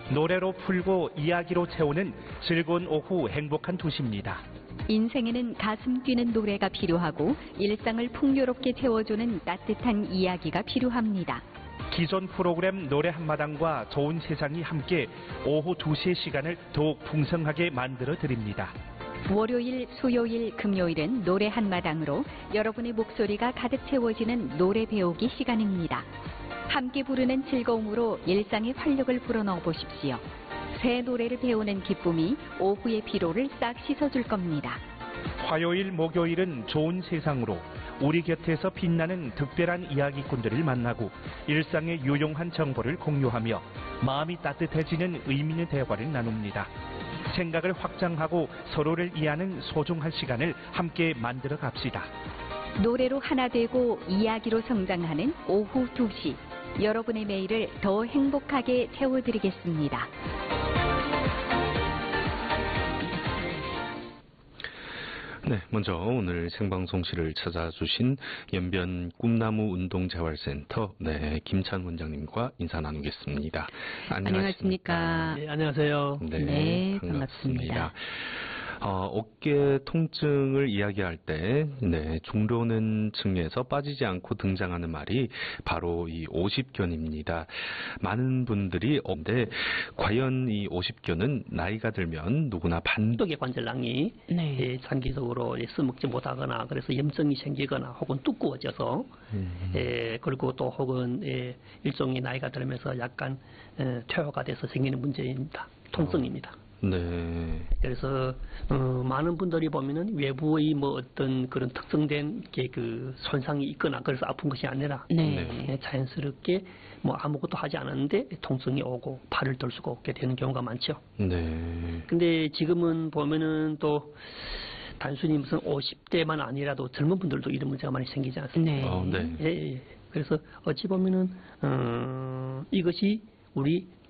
노래로 풀고 이야기로 채우는 즐거운 오후 행복한 도시입니다. 인생에는 가슴 뛰는 노래가 필요하고 일상을 풍요롭게 채워주는 따뜻한 이야기가 필요합니다. 기존 프로그램 노래 한마당과 좋은 세상이 함께 오후 2시의 시간을 더욱 풍성하게 만들어 드립니다. 월요일, 수요일, 금요일은 노래 한마당으로 여러분의 목소리가 가득 채워지는 노래 배우기 시간입니다. 함께 부르는 즐거움으로 일상의 활력을 불어넣어 보십시오. 새 노래를 배우는 기쁨이 오후의 피로를 싹 씻어줄 겁니다. 화요일, 목요일은 좋은 세상으로 우리 곁에서 빛나는 특별한 이야기꾼들을 만나고 일상의 유용한 정보를 공유하며 마음이 따뜻해지는 의미 있는 대화를 나눕니다. 생각을 확장하고 서로를 이해하는 소중한 시간을 함께 만들어 갑시다. 노래로 하나 되고 이야기로 성장하는 오후 2시. 여러분의 매일을 더 행복하게 채워드리겠습니다. 네, 먼저 오늘 생방송실을 찾아주신 연변 꿈나무 운동재활센터 김찬 원장님과 인사 나누겠습니다. 안녕하십니까? 네, 안녕하세요. 네, 반갑습니다. 어깨 통증을 이야기할 때, 중로는 층에서 빠지지 않고 등장하는 말이 바로 이 오십견입니다. 많은 분들이 과연 이 오십견은 나이가 들면 누구나 턱의 관절낭이 장기적으로 쓰먹지 못하거나 그래서 염증이 생기거나 혹은 두꺼워져서 그리고 또 혹은 일종의 나이가 들면서 약간 퇴화가 돼서 생기는 문제입니다. 통증입니다. 네. 그래서 많은 분들이 보면은 외부의 어떤 그런 특정된 그 손상이 있거나 그래서 아픈 것이 아니라 자연스럽게 아무것도 하지 않았는데 통증이 오고 팔을 들 수가 없게 되는 경우가 많죠. 네. 근데 지금은 보면은 또 단순히 무슨 50대만 아니라도 젊은 분들도 이런 문제가 많이 생기지 않습니까? 네. 그래서 어찌 보면은 이것이 우리